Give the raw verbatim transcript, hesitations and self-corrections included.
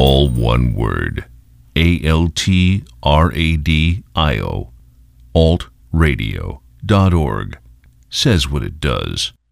all one word. A L T R A D I O. alt radio dot org. Says what it does.